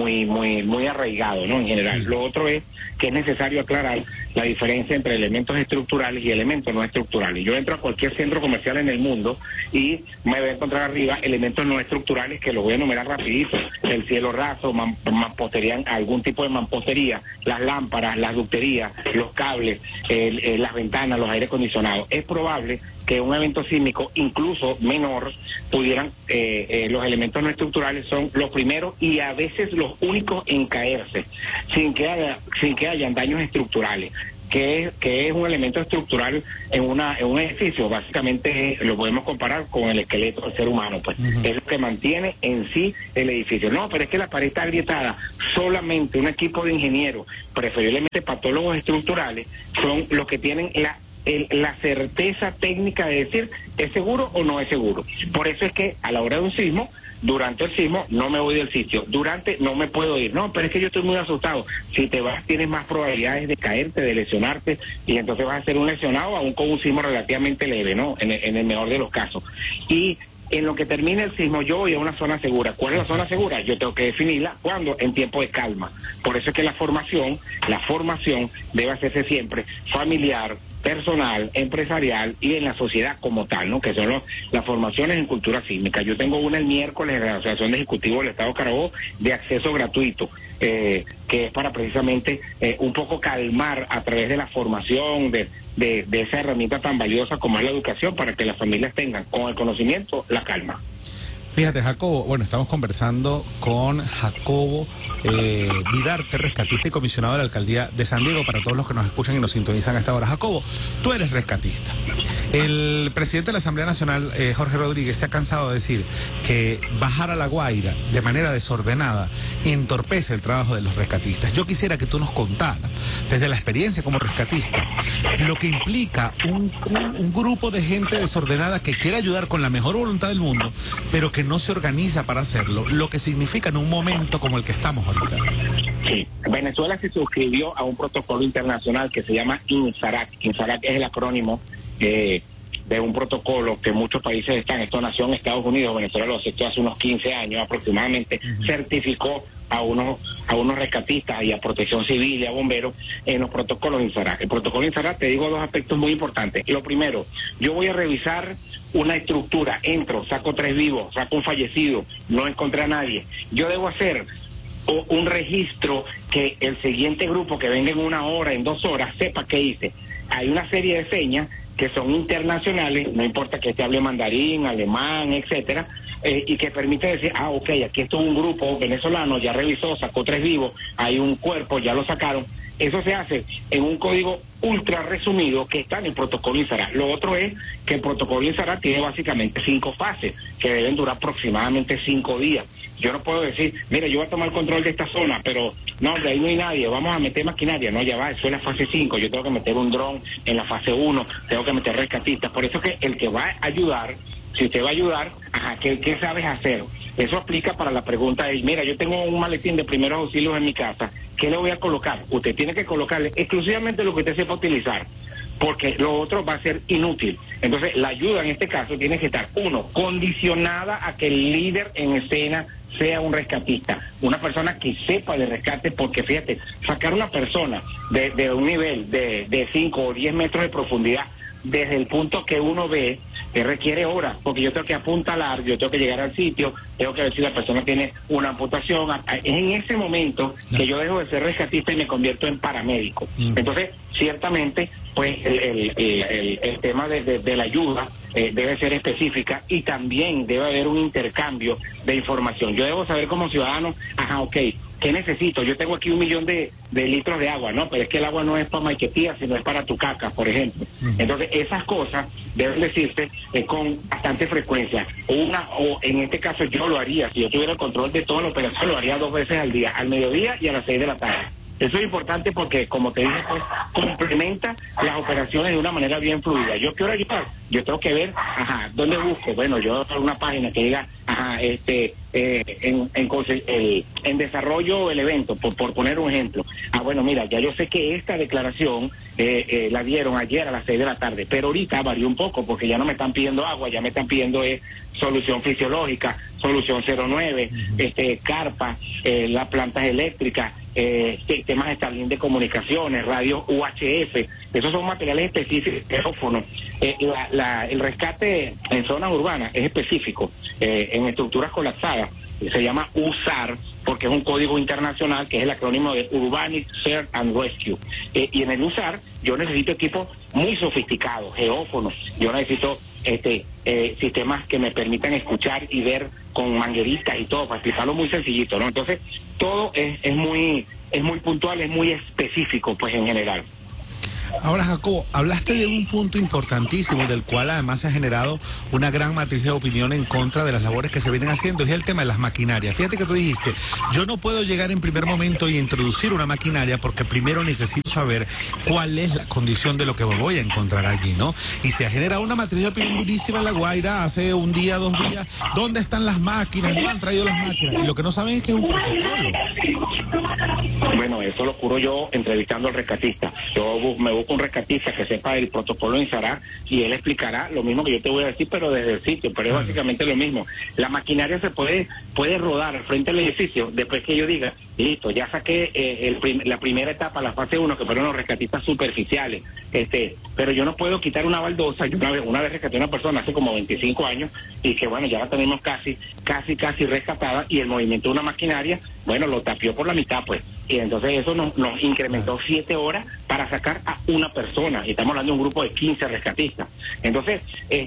muy arraigado, ¿no? En general. Sí. Lo otro es que es necesario aclarar la diferencia entre elementos estructurales y elementos no estructurales. Yo entro a cualquier centro comercial en el mundo y me voy a encontrar arriba elementos no estructurales que los voy a enumerar rapidito: el cielo raso, mampostería, algún tipo de mampostería, las lámparas, las ducterías, los cables, las ventanas, los aire acondicionados. Es probable que un evento sísmico, incluso menor, pudieran, los elementos no estructurales son los primeros y a veces los únicos en caerse, sin que hayan daños estructurales. Que es un elemento estructural en un edificio, básicamente lo podemos comparar con el esqueleto del ser humano, pues. Es lo que mantiene en sí el edificio. No, pero es que la pared está agrietada. Solamente un equipo de ingenieros, preferiblemente patólogos estructurales, son los que tienen la certeza técnica de decir es seguro o no es seguro. Por eso es que a la hora de un sismo, durante el sismo no me voy del sitio, durante no me puedo ir, no, pero es que yo estoy muy asustado. Si te vas tienes más probabilidades de caerte, de lesionarte, y entonces vas a ser un lesionado aún con un sismo relativamente leve, ¿no? En el mejor de los casos. Y en lo que termine el sismo yo voy a una zona segura. ¿Cuál es la zona segura? Yo tengo que definirla cuando, en tiempo de calma. Por eso es que la formación debe hacerse siempre familiar, personal, empresarial y en la sociedad como tal, ¿no? Que son las formaciones en cultura sísmica. Yo tengo una el miércoles en la Asociación de Ejecutivos del Estado de Carabobo de acceso gratuito, que es para precisamente un poco calmar a través de la formación, de esa herramienta tan valiosa como es la educación, para que las familias tengan con el conocimiento la calma. Fíjate, Jacobo, bueno, estamos conversando con Jacobo Vidarte, rescatista y comisionado de la Alcaldía de San Diego, para todos los que nos escuchan y nos sintonizan a esta hora. Jacobo, tú eres rescatista. El presidente de la Asamblea Nacional, Jorge Rodríguez, se ha cansado de decir que bajar a La Guaira de manera desordenada entorpece el trabajo de los rescatistas. Yo quisiera que tú nos contaras, desde la experiencia como rescatista, lo que implica un grupo de gente desordenada que quiere ayudar con la mejor voluntad del mundo, pero que no se organiza para hacerlo, lo que significa en un momento como el que estamos ahorita. Sí, Venezuela se suscribió a un protocolo internacional que se llama INSARAC. INSARAC es el acrónimo de un protocolo que muchos países están. Esto nació en Estados Unidos, Venezuela lo aceptó hace unos 15 años aproximadamente, certificó a unos rescatistas y a Protección Civil y a bomberos en los protocolos INSARAC. El protocolo INSARAC, te digo dos aspectos muy importantes. Lo primero, yo voy a revisar una estructura, entro, saco 3 vivos, saco un fallecido, no encontré a nadie. Yo debo hacer un registro que el siguiente grupo que venga en 1 hora, en 2 horas, sepa qué hice. Hay una serie de señas que son internacionales, no importa que hable mandarín, alemán, etcétera, y que permite decir, ok, aquí estuvo un grupo venezolano, ya revisó, sacó 3 vivos, hay un cuerpo, ya lo sacaron. Eso se hace en un código ultra resumido que está en el protocolo INSARAC. Lo otro es que el protocolo INSARAC tiene básicamente 5 fases que deben durar aproximadamente 5 días. Yo no puedo decir, mira, yo voy a tomar control de esta zona, pero no, de ahí no hay nadie, vamos a meter maquinaria. No, ya va, eso es la fase 5, yo tengo que meter un dron en la fase 1, tengo que meter rescatistas. Por eso que el que va a ayudar, si usted va a ayudar, ¿qué sabes hacer? Eso aplica para la pregunta de, mira, yo tengo un maletín de primeros auxilios en mi casa, ¿qué le voy a colocar? Usted tiene que colocarle exclusivamente lo que usted sepa utilizar, porque lo otro va a ser inútil. Entonces, la ayuda en este caso tiene que estar, 1, condicionada a que el líder en escena sea un rescatista, una persona que sepa de rescate, porque fíjate, sacar una persona de un nivel de 5 o 10 metros de profundidad, desde el punto que uno ve, requiere horas, porque yo tengo que apuntalar, yo tengo que llegar al sitio, tengo que ver si la persona tiene una amputación. Es en ese momento que yo dejo de ser rescatista y me convierto en paramédico. Entonces, ciertamente, pues el tema de la ayuda debe ser específica, y también debe haber un intercambio de información. Yo debo saber como ciudadano, ¿qué necesito? Yo tengo aquí 1 millón de litros de agua, ¿no? Pero es que el agua no es para Maiquetía, sino es para tu caca, por ejemplo. Entonces, esas cosas deben decirse con bastante frecuencia. O en este caso yo lo haría, si yo tuviera el control de toda la operación, lo haría 2 veces al día, al mediodía y a las 6 de la tarde. Eso es importante porque, como te dije, pues, complementa las operaciones de una manera bien fluida. Yo quiero ayudar, yo tengo que ver, ¿dónde busco? Bueno, yo tengo una página que diga, en desarrollo el evento, por poner un ejemplo. Bueno, mira, ya yo sé que esta declaración la dieron ayer a las 6 de la tarde, pero ahorita varió un poco porque ya no me están pidiendo agua, ya me están pidiendo solución fisiológica, solución 09, carpa, las plantas eléctricas, sistemas de Starlink de comunicaciones, radios UHF, esos son materiales específicos, teléfonos. El rescate en zonas urbanas es específico, en estructuras colapsadas, se llama USAR, porque es un código internacional que es el acrónimo de Urbanic Search and Rescue. Y en el USAR yo necesito equipos muy sofisticados, geófonos, yo necesito sistemas que me permitan escuchar y ver con mangueritas y todo, para explicarlo muy sencillito, ¿no? Entonces, todo es muy puntual, es muy específico, pues, en general. Ahora, Jacobo, hablaste de un punto importantísimo del cual además se ha generado una gran matriz de opinión en contra de las labores que se vienen haciendo, y es el tema de las maquinarias. Fíjate que tú dijiste, yo no puedo llegar en primer momento y introducir una maquinaria porque primero necesito saber cuál es la condición de lo que voy a encontrar allí, ¿no? Y se ha generado una matriz de opinión durísima en La Guaira hace un día, 2 días. ¿Dónde están las máquinas? ¿No han traído las máquinas? Y lo que no saben es que es un protocolo. Bueno, eso lo curo yo entrevistando al rescatista. Yo me busco un rescatista que sepa el protocolo en Sará y él explicará lo mismo que yo te voy a decir, pero desde el sitio, pero es básicamente lo mismo. La maquinaria se puede rodar al frente del edificio después que yo diga, listo, ya saqué la primera etapa, la fase 1, que fueron los rescatistas superficiales, pero yo no puedo quitar una baldosa. Yo una vez rescaté a una persona hace como 25 años y que bueno, ya la tenemos casi rescatada, y el movimiento de una maquinaria, bueno, lo tapió por la mitad, pues, y entonces eso nos incrementó 7 horas para sacar a una persona, y estamos hablando de un grupo de 15 rescatistas. Entonces,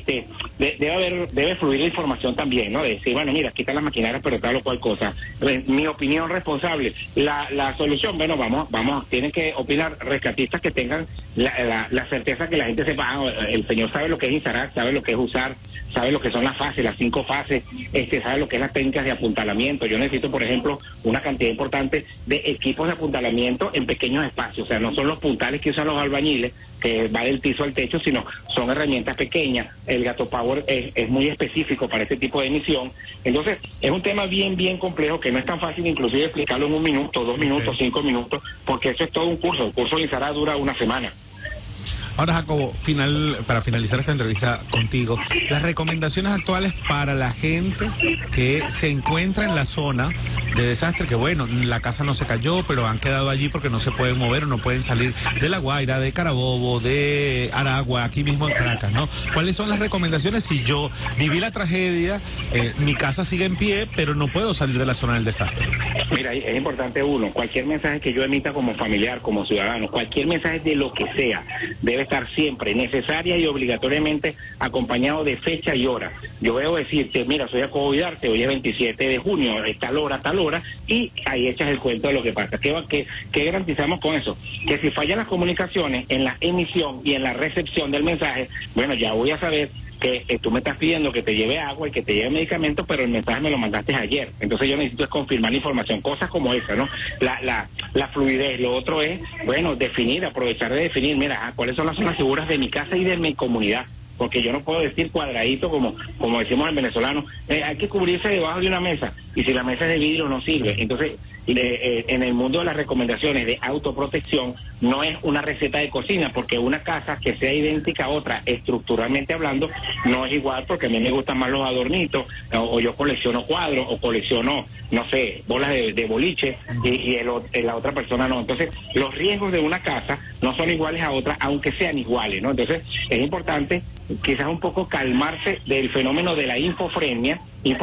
debe fluir la información también, ¿no? De decir, bueno, mira, quitan las maquinarias, pero tal o cual cosa. Mi opinión responsable, la solución, bueno, vamos, tienen que opinar rescatistas que tengan la certeza que la gente sepa, el señor sabe lo que es instalar, sabe lo que es usar, sabe lo que son las fases, las 5 fases, sabe lo que es las técnicas de apuntalamiento. Yo necesito, por ejemplo, una cantidad importante de equipos de apuntalamiento en pequeños espacios, o sea, no son los puntales que usan los albañiles, que va del piso al techo, sino son herramientas pequeñas. El Gato Power es muy específico para este tipo de misión. Entonces, es un tema bien complejo, que no es tan fácil inclusive explicarlo en 1 minuto, 2 minutos, 5 minutos, porque eso es todo un curso. El curso de Izará dura 1 semana. Ahora, Jacobo, para finalizar esta entrevista contigo, las recomendaciones actuales para la gente que se encuentra en la zona de desastre, que bueno, la casa no se cayó, pero han quedado allí porque no se pueden mover o no pueden salir de La Guaira, de Carabobo, de Aragua, aquí mismo en Caracas, ¿no? ¿Cuáles son las recomendaciones si yo viví la tragedia, mi casa sigue en pie, pero no puedo salir de la zona del desastre? Mira, es importante cualquier mensaje que yo emita como familiar, como ciudadano, cualquier mensaje de lo que sea, debe estar siempre necesaria y obligatoriamente acompañado de fecha y hora. Yo debo decirte, mira, soy Jacobo Vidarte, hoy es 27 de junio, tal hora, y ahí echas el cuento de lo que pasa. ¿Qué garantizamos con eso? Que si fallan las comunicaciones en la emisión y en la recepción del mensaje, bueno, ya voy a saber que tú me estás pidiendo que te lleve agua y que te lleve medicamentos, pero el mensaje me lo mandaste ayer. Entonces yo necesito es confirmar la información, cosas como esa, ¿no? La fluidez. Lo otro es, bueno, aprovechar de definir, mira, cuáles son las zonas seguras de mi casa y de mi comunidad. Porque yo no puedo decir cuadradito como decimos en venezolano, hay que cubrirse debajo de una mesa, y si la mesa es de vidrio no sirve. Entonces, en el mundo de las recomendaciones de autoprotección, no es una receta de cocina, porque una casa que sea idéntica a otra, estructuralmente hablando, no es igual, porque a mí me gustan más los adornitos, o yo colecciono cuadros, o colecciono, no sé, bolas de boliche, y la otra persona no. Entonces, los riesgos de una casa no son iguales a otra, aunque sean iguales, ¿no? Entonces, es importante quizás un poco calmarse del fenómeno de la infofrenia,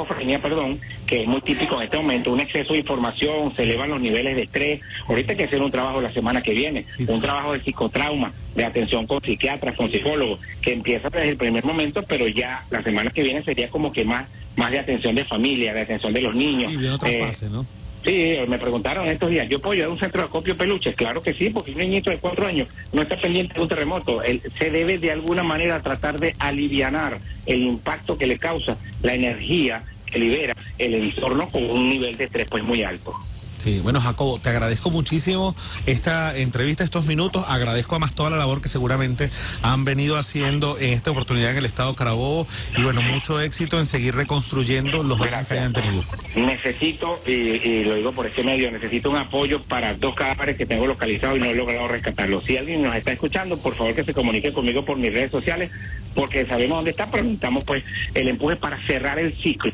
que es muy típico en este momento, un exceso de información, se elevan los niveles de estrés. Ahorita hay que hacer un trabajo la semana que viene, un trabajo de psicotrauma, de atención con psiquiatras, con psicólogos, que empieza desde el primer momento, pero ya la semana que viene sería como que más de atención de familia, de atención de los niños. Y de otra fase, ¿no? Sí, me preguntaron estos días, ¿yo puedo ayudar a un centro de acopio peluches? Claro que sí, porque un niñito de 4 años no está pendiente de un terremoto. Se debe de alguna manera tratar de alivianar el impacto que le causa la energía que libera el entorno con un nivel de estrés pues muy alto. Sí, bueno, Jacobo, te agradezco muchísimo esta entrevista, estos minutos. Agradezco además toda la labor que seguramente han venido haciendo en esta oportunidad en el estado Carabobo. Y bueno, mucho éxito en seguir reconstruyendo los daños que hayan tenido. Necesito, y lo digo por este medio, necesito un apoyo para 2 cadáveres que tengo localizados y no he logrado rescatarlos. Si alguien nos está escuchando, por favor que se comunique conmigo por mis redes sociales, porque sabemos dónde está, pero necesitamos pues el empuje para cerrar el ciclo.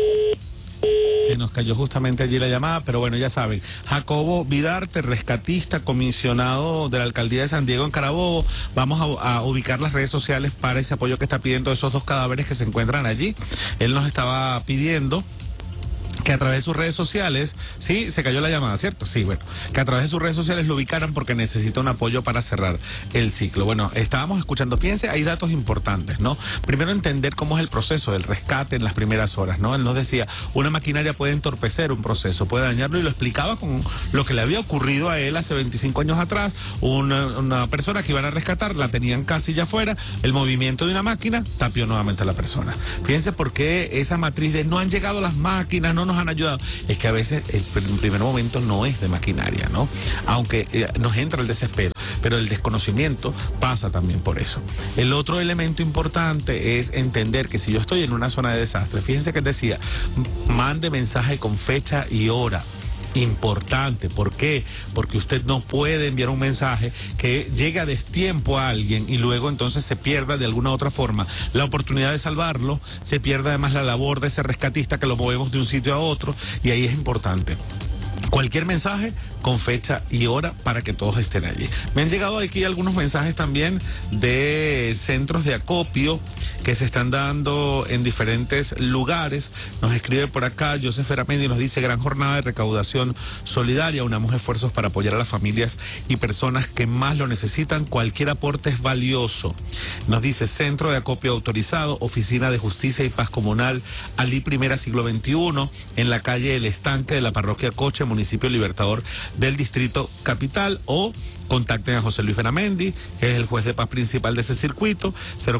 Se nos cayó justamente allí la llamada, pero bueno, ya saben, Jacobo Vidarte, rescatista, comisionado de la Alcaldía de San Diego en Carabobo. Vamos a ubicar las redes sociales para ese apoyo que está pidiendo esos 2 cadáveres que se encuentran allí. Él nos estaba pidiendo que a través de sus redes sociales, sí, se cayó la llamada, ¿cierto? Sí, bueno, que a través de sus redes sociales lo ubicaran porque necesita un apoyo para cerrar el ciclo. Bueno, estábamos escuchando, fíjense, hay datos importantes, ¿no? Primero, entender cómo es el proceso del rescate en las primeras horas, ¿no? Él nos decía, una maquinaria puede entorpecer un proceso, puede dañarlo, y lo explicaba con lo que le había ocurrido a él hace 25 años atrás. Una persona que iban a rescatar, la tenían casi ya afuera, el movimiento de una máquina tapió nuevamente a la persona. Fíjense por qué esa matriz de no han llegado las máquinas, no nos han ayudado, es que a veces el primer momento no es de maquinaria, ¿no? Aunque nos entra el desespero, pero el desconocimiento pasa también por eso. El otro elemento importante es entender que si yo estoy en una zona de desastre, fíjense que decía, mande mensaje con fecha y hora. Importante, ¿por qué? Porque usted no puede enviar un mensaje que llegue a destiempo a alguien y luego entonces se pierda de alguna otra forma la oportunidad de salvarlo, se pierda además la labor de ese rescatista que lo movemos de un sitio a otro, y ahí es importante cualquier mensaje con fecha y hora para que todos estén allí. Me han llegado aquí algunos mensajes también de centros de acopio que se están dando en diferentes lugares. Nos escribe por acá Joseph Eramendi, nos dice: gran jornada de recaudación solidaria, unamos esfuerzos para apoyar a las familias y personas que más lo necesitan, cualquier aporte es valioso. Nos dice: centro de acopio autorizado, Oficina de Justicia y Paz Comunal, Alí Primera Siglo XXI, en la calle El Estanque de la parroquia Coche, municipio Libertador del Distrito Capital, o contacten a José Luis Benamendi, que es el juez de paz principal de ese circuito,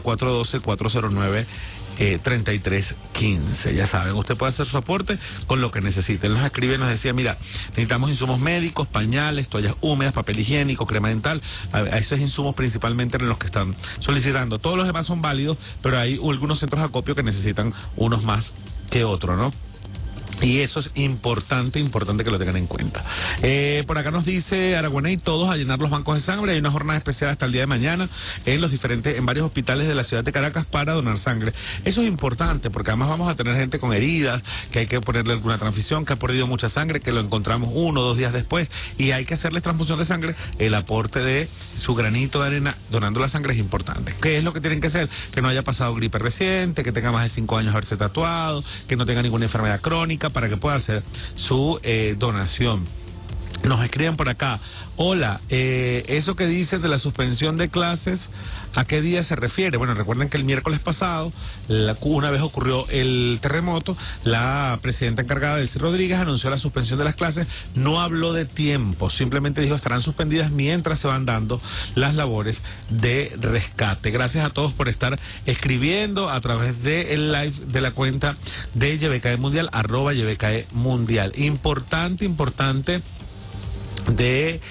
0412-409-3315. Ya saben, usted puede hacer su aporte con lo que necesite. Él nos escribe, nos decía: mira, necesitamos insumos médicos, pañales, toallas húmedas, papel higiénico, crema dental. A esos insumos principalmente en los que están solicitando. Todos los demás son válidos, pero hay algunos centros de acopio que necesitan unos más que otros, ¿no? Y eso es importante que lo tengan en cuenta. Por acá nos dice Araguaney, todos a llenar los bancos de sangre. Hay una jornada especial hasta el día de mañana en varios hospitales de la ciudad de Caracas para donar sangre. Eso es importante porque además vamos a tener gente con heridas, que hay que ponerle alguna transfusión, que ha perdido mucha sangre, que lo encontramos 1 o 2 días después y hay que hacerles transfusión de sangre. El aporte de su granito de arena donando la sangre es importante. ¿Qué es lo que tienen que hacer? Que no haya pasado gripe reciente, que tenga más de 5 años haberse tatuado, que no tenga ninguna enfermedad crónica, para que pueda hacer su donación. Nos escriben por acá: hola, eso que dicen de la suspensión de clases, ¿a qué día se refiere? Bueno, recuerden que el miércoles pasado, una vez ocurrió el terremoto, la presidenta encargada, Delcy Rodríguez, anunció la suspensión de las clases. No habló de tiempo, simplemente dijo estarán suspendidas mientras se van dando las labores de rescate. Gracias a todos por estar escribiendo a través del live de la cuenta de YBKE Mundial, @YBKE Mundial. Importante de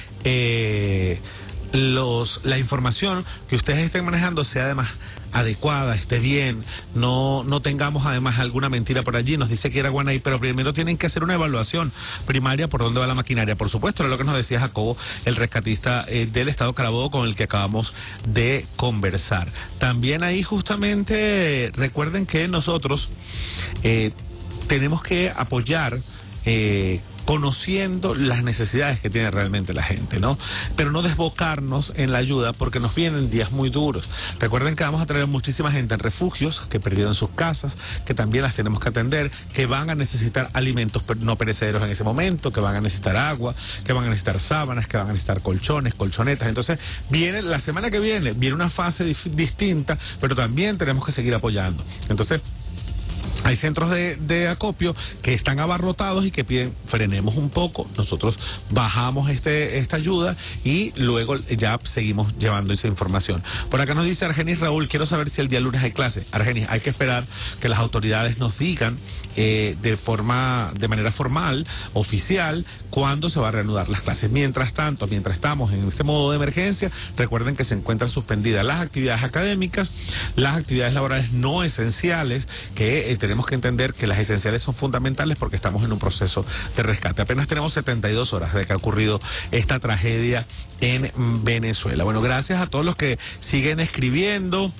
la información que ustedes estén manejando sea además adecuada, esté bien, no tengamos además alguna mentira por allí. Nos dice que era Guanay, pero primero tienen que hacer una evaluación primaria por dónde va la maquinaria. Por supuesto, era lo que nos decía Jacobo, el rescatista del estado Carabobo con el que acabamos de conversar. También ahí justamente recuerden que nosotros tenemos que apoyar conociendo las necesidades que tiene realmente la gente, ¿no? Pero no desbocarnos en la ayuda porque nos vienen días muy duros. Recuerden que vamos a tener muchísima gente en refugios que perdieron sus casas, que también las tenemos que atender, que van a necesitar alimentos no perecederos en ese momento, que van a necesitar agua, que van a necesitar sábanas, que van a necesitar colchones, colchonetas. Entonces, la semana que viene una fase distinta, pero también tenemos que seguir apoyando. Entonces, Hay centros de acopio que están abarrotados y que piden frenemos un poco, nosotros bajamos esta ayuda y luego ya seguimos llevando esa información. Por acá nos dice Argenis Raúl, quiero saber si el día lunes hay clase. Argenis, hay que esperar que las autoridades nos digan de manera formal, oficial, cuándo se va a reanudar las clases. Mientras tanto, mientras estamos en este modo de emergencia, recuerden que se encuentran suspendidas las actividades académicas, las actividades laborales no esenciales, que tenemos que entender que las esenciales son fundamentales porque estamos en un proceso de rescate. Apenas tenemos 72 horas de que ha ocurrido esta tragedia en Venezuela. Bueno, gracias a todos los que siguen escribiendo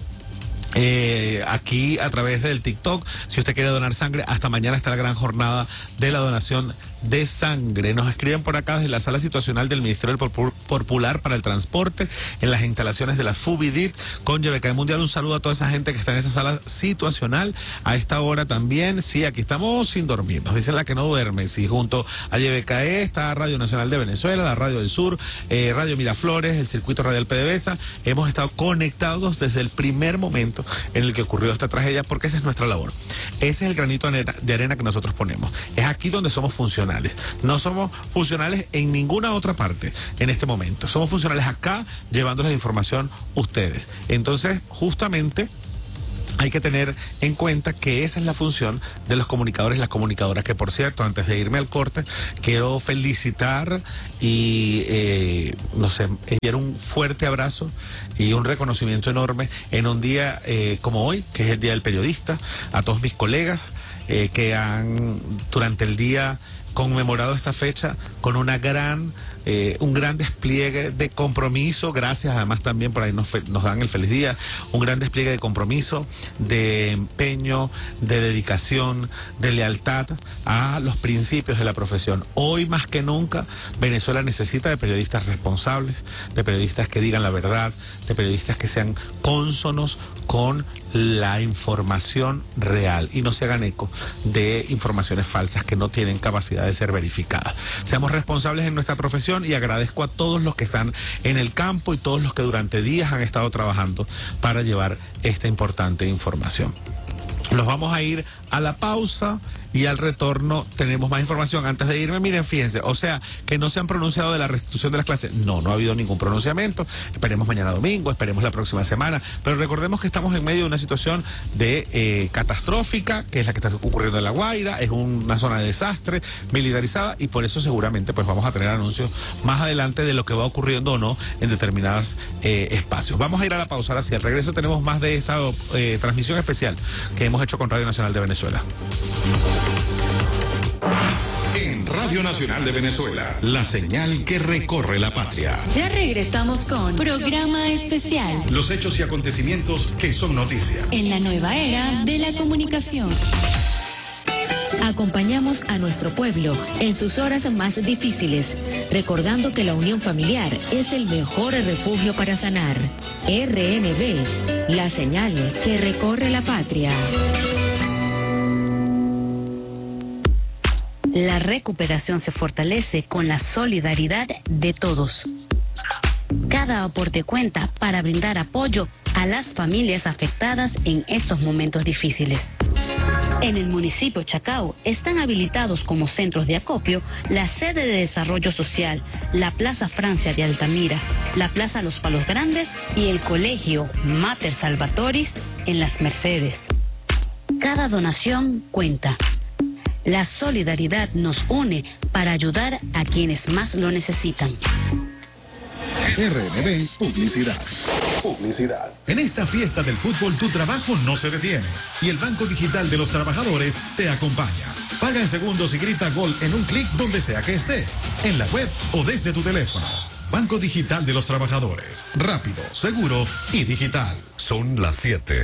aquí a través del TikTok. Si usted quiere donar sangre, hasta mañana está la gran jornada de la donación de sangre. Nos escriben por acá desde la sala situacional del Ministerio Popular para el Transporte, en las instalaciones de la FUBIDIT con YBCAE Mundial. Un saludo a toda esa gente que está en esa sala situacional a esta hora también. Sí, aquí estamos sin dormir, nos dicen la que no duerme. Sí, junto a YBCAE está Radio Nacional de Venezuela, la Radio del Sur, Radio Miraflores, el Circuito Radial PDVSA. Hemos estado conectados desde el primer momento en el que ocurrió esta tragedia, porque esa es nuestra labor. Ese es el granito de arena que nosotros ponemos. Es aquí donde somos funcionales. No somos funcionales en ninguna otra parte en este momento. Somos funcionales acá, llevándoles la información a ustedes. Entonces, justamente, hay que tener en cuenta que esa es la función de los comunicadores y las comunicadoras, que por cierto, antes de irme al corte, quiero felicitar y enviar un fuerte abrazo y un reconocimiento enorme en un día como hoy, que es el Día del Periodista, a todos mis colegas que han durante el día conmemorado esta fecha con un gran despliegue de compromiso. Gracias, además también por ahí nos dan el feliz día, un gran despliegue de compromiso, de empeño, de dedicación, de lealtad a los principios de la profesión. Hoy más que nunca Venezuela necesita de periodistas responsables, de periodistas que digan la verdad, de periodistas que sean cónsonos con la información real y no se hagan eco de informaciones falsas que no tienen capacidad de ser verificadas. Seamos responsables en nuestra profesión y agradezco a todos los que están en el campo y todos los que durante días han estado trabajando para llevar esta importante información. Nos vamos a ir a la pausa y al retorno tenemos más información. Antes de irme, miren, fíjense, o sea, que no se han pronunciado de la restitución de las clases. No ha habido ningún pronunciamiento. Esperemos mañana domingo, esperemos la próxima semana, pero recordemos que estamos en medio de una situación de catastrófica, que es la que está ocurriendo en La Guaira. Es una zona de desastre militarizada y por eso seguramente pues vamos a tener anuncios más adelante de lo que va ocurriendo o no en determinados espacios. Vamos a ir a la pausa. Ahora sí, al regreso tenemos más de esta transmisión especial que hemos hecho con Radio Nacional de Venezuela. En Radio Nacional de Venezuela, la señal que recorre la patria. Ya regresamos con Programa Especial. Los hechos y acontecimientos que son noticia. En la nueva era de la comunicación. Acompañamos a nuestro pueblo en sus horas más difíciles, recordando que la unión familiar es el mejor refugio para sanar. RNB, la señal que recorre la patria. La recuperación se fortalece con la solidaridad de todos. Cada aporte cuenta para brindar apoyo a las familias afectadas en estos momentos difíciles. En el municipio Chacao están habilitados como centros de acopio la sede de desarrollo social, la Plaza Francia de Altamira, la Plaza Los Palos Grandes y el Colegio Mater Salvatoris en Las Mercedes. Cada donación cuenta. La solidaridad nos une para ayudar a quienes más lo necesitan. RNB Publicidad. En esta fiesta del fútbol tu trabajo no se detiene y el Banco Digital de los Trabajadores te acompaña. Paga en segundos y grita gol en un clic donde sea que estés, en la web o desde tu teléfono. Banco Digital de los Trabajadores. Rápido, seguro y digital. Son las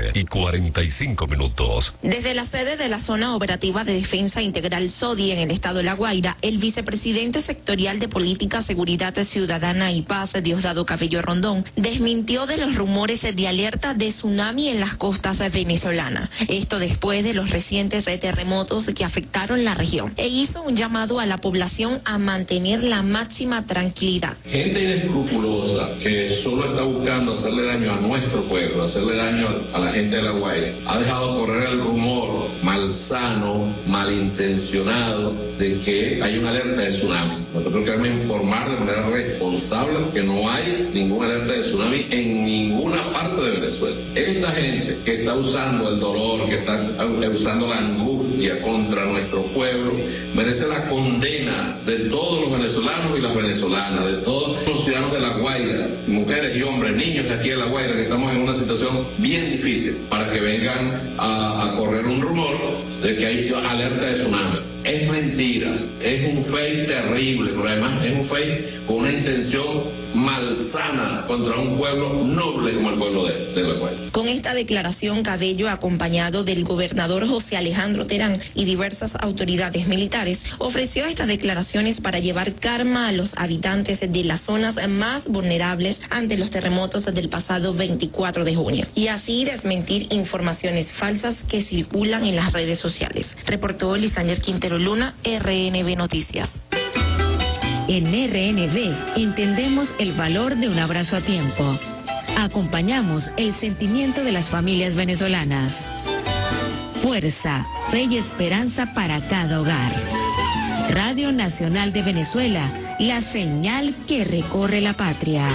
7:45. Desde la sede de la Zona Operativa de Defensa Integral SODI en el estado de La Guaira, el vicepresidente sectorial de Política, Seguridad Ciudadana y Paz, Diosdado Cabello Rondón, desmintió de los rumores de alerta de tsunami en las costas venezolanas. Esto después de los recientes terremotos que afectaron la región. E hizo un llamado a la población a mantener la máxima tranquilidad. gente inescrupulosa que solo está buscando hacerle daño a nuestro pueblo, hacerle daño a la gente de La Guaira, ha dejado correr el rumor malsano, malintencionado, de que hay una alerta de tsunami. Nosotros queremos informar de manera responsable que no hay ninguna alerta de tsunami en ninguna parte de Venezuela. Esta gente que está usando el dolor, que está usando la angustia contra nuestro pueblo, merece la condena de todos los venezolanos y las venezolanas, de todos los ciudadanos de La Guaira, mujeres y hombres, niños de aquí de La Guaira, que estamos en una situación bien difícil, para que vengan a correr un rumor de que hay alerta de tsunami. Es mentira, es un fake terrible, pero además es un fake con una intención malsana contra un pueblo noble como el pueblo de La Guaira. Con esta declaración, Cabello, acompañado del gobernador José Alejandro Terán y diversas autoridades militares, ofreció estas declaraciones para llevar calma a los habitantes de las zonas más vulnerables ante los terremotos del pasado 24 de junio y así desmentir informaciones falsas que circulan en las redes sociales. Reportó Lisander Quintero Luna, RNB Noticias. En RNB entendemos el valor de un abrazo a tiempo. Acompañamos el sentimiento de las familias venezolanas. Fuerza, fe y esperanza para cada hogar. Radio Nacional de Venezuela, la señal que recorre la patria.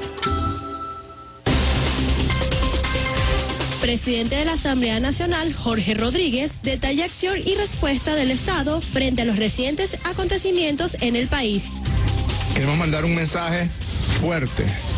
Presidente de la Asamblea Nacional, Jorge Rodríguez, detalla acción y respuesta del Estado frente a los recientes acontecimientos en el país. Queremos mandar un mensaje fuerte